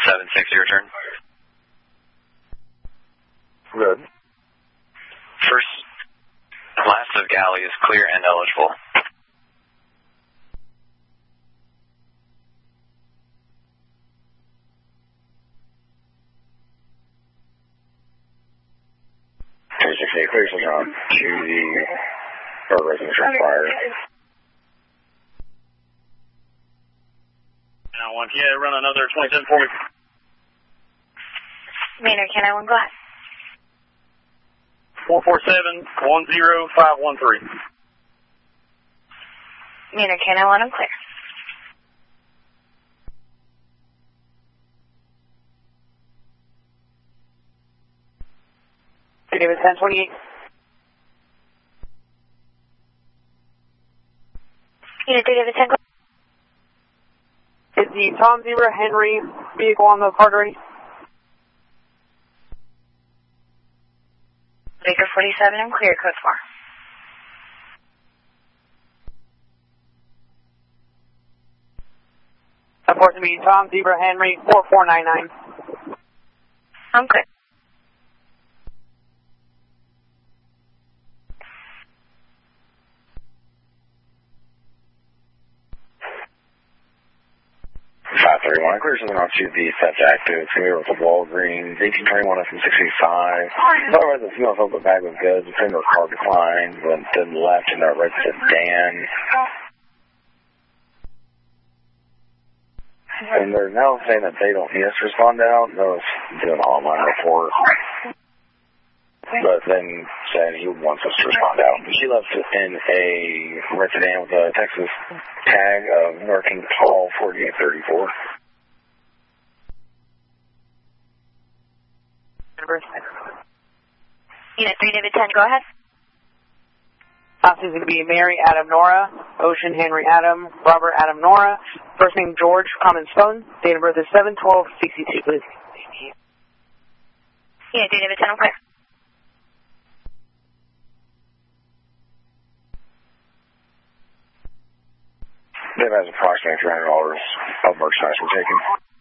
7-6, your turn. Good. First class of galley is clear and eligible. Clear signal on to the residence required. Now, one, yeah, run another 2740. Maynard, can I one go ahead? 447-10513. Maynard, can I one, I'm clear. David 1028. Unit 3, David 10, go. Is the Tom Zebra Henry vehicle on the card ready? Baker 47, I'm clear, code 4. Report to me, Tom Zebra Henry 4499. I'm clear. Clear something off to the Fetch Active. Familiar with the Walgreens, 1821 from 685. However, the female filled the bag with goods. The finger car declined, went to the left and right to Dan. And they're now saying that they don't need us to respond out. No, it's doing an online report. But then said he wants us to respond out. She left in a red sedan with a Texas tag of American Paul 4834. Unit 3, David 10, go ahead. Officers going to be Mary Adam Nora, Ocean Henry Adam, Robert Adam Nora, first name George, common phone, date of birth is 7/12/62, please. Unit 3, David 10, I'm clear. Dave has approximately $300 of merchandise we're taking.